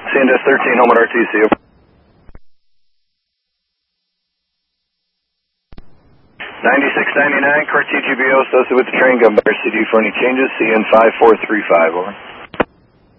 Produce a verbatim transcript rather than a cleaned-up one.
C N S thirteen, home at R T C. ninety-six ninety-nine, car T G B O associated with the train, got better C D for any changes, C N five four three five, over.